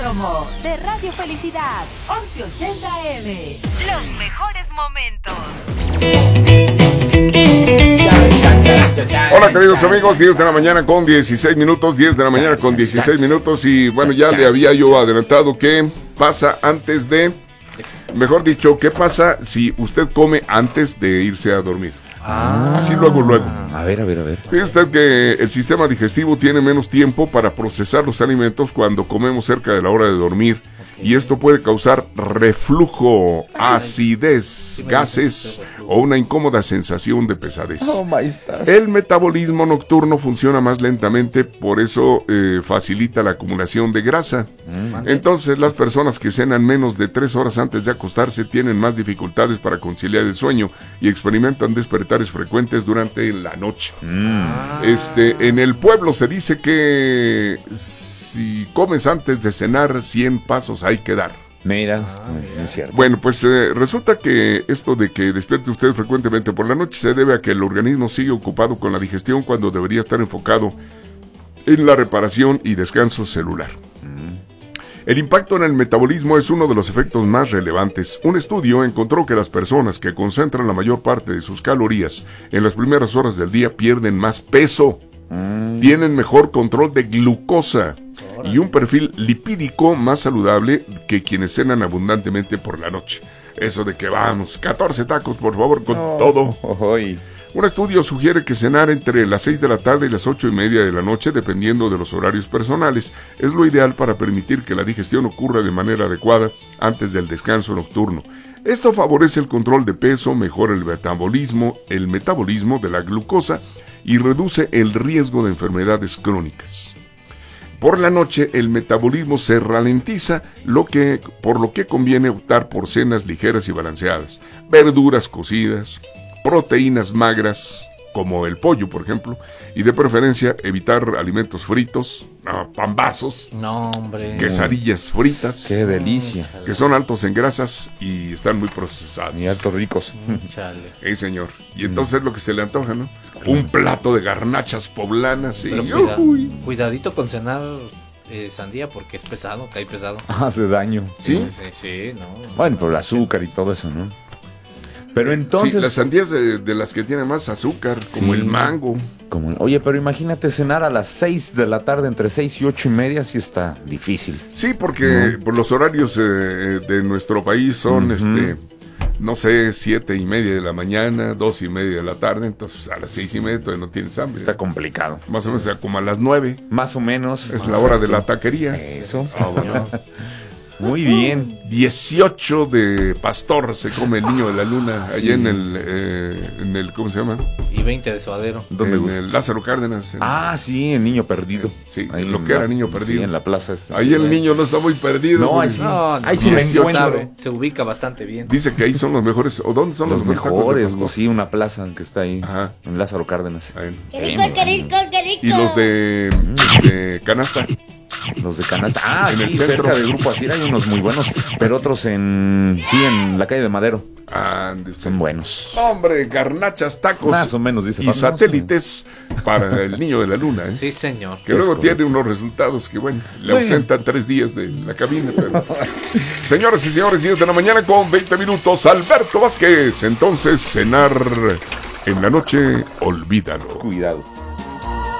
Velódromo de Radio Felicidad, 1180 AM. Los mejores momentos. Hola queridos amigos, 10 de la mañana con 16 minutos, 10 de la mañana con 16 minutos y bueno, ya le había yo adelantado qué pasa antes de, mejor dicho, qué pasa si usted come antes de irse a dormir. Así luego. A ver. Fíjese usted que el sistema digestivo tiene menos tiempo para procesar los alimentos cuando comemos cerca de la hora de dormir. Y esto puede causar reflujo, acidez, gases o una incómoda sensación de pesadez. El metabolismo nocturno funciona más lentamente, por eso facilita la acumulación de grasa. Entonces, las personas que cenan menos de 3 horas antes de acostarse tienen más dificultades para conciliar el sueño y experimentan despertares frecuentes durante la noche. En el pueblo se dice que si comes antes de cenar, 100 pasos hay que dar. Mira, es cierto. Bueno, pues resulta que esto de que despierte usted frecuentemente por la noche se debe a que el organismo sigue ocupado con la digestión cuando debería estar enfocado en la reparación y descanso celular. El impacto en el metabolismo es uno de los efectos más relevantes. Un estudio encontró que las personas que concentran la mayor parte de sus calorías en las primeras horas del día pierden más peso, tienen mejor control de glucosa y un perfil lipídico más saludable que quienes cenan abundantemente por la noche. Eso de que vamos, 14 tacos por favor con todo. Un estudio sugiere que cenar entre las 6 de la tarde y las 8:30 de la noche, dependiendo de los horarios personales, es lo ideal para permitir que la digestión ocurra de manera adecuada antes del descanso nocturno. Esto favorece el control de peso, mejora el metabolismo de la glucosa y reduce el riesgo de enfermedades crónicas. Por la noche el metabolismo se ralentiza, por lo que conviene optar por cenas ligeras y balanceadas, verduras cocidas, proteínas magras, como el pollo, por ejemplo, y de preferencia evitar alimentos fritos, pambazos, quesadillas fritas. ¡Qué delicia! Que son altos en grasas y están muy procesados. Y altos ricos. Chale. Señor. Y entonces lo que se le antoja, ¿no? Un plato de garnachas poblanas. Cuidadito con cenar sandía porque es pesado, cae pesado. Hace daño. ¿Sí? Sí, no. Bueno, por el azúcar y todo eso, ¿no? Pero entonces... Sí, las sandías de las que tienen más azúcar, como el mango. Oye, pero imagínate cenar a las 6 de la tarde, entre 6 y 8:30, sí está difícil. Sí, porque por los horarios de nuestro país son, no sé, 7:30 de la mañana, 2:30 de la tarde, entonces a las 6:30 todavía no tienes hambre. Está complicado. Más o menos como a las 9. Más o menos. Es la hora de la taquería. Eso. Bueno. Muy bien. 18 de pastor se come el niño de la luna, allá en el ¿cómo se llama? Y 20 de suadero. En el Lázaro Cárdenas. Sí, el niño perdido. Sí, ahí lo que era niño perdido. Sí, en la plaza esta. Ahí el niño no está muy perdido. No, ahí sí me encuentro. Se ubica bastante bien. Dice que ahí son los mejores. ¿O dónde son los mejores? Sí, una plaza que está ahí. Ajá. En Lázaro Cárdenas. Qué rico. Y los de canasta. Los de canasta. En aquí el centro. Cerca del Grupo Asir hay unos muy buenos, pero otros en la calle de Madero. Son buenos. Hombre, garnachas, tacos. Más o menos, dice y Pablo, satélites para el niño de la luna. Sí, señor. Que luego tiene unos resultados que, le ausentan 3 días de la cabina. Pero... Señoras y señores, 10 de la mañana con 20 minutos. Alberto Vázquez. Entonces, cenar en la noche, olvídalo. Cuidado.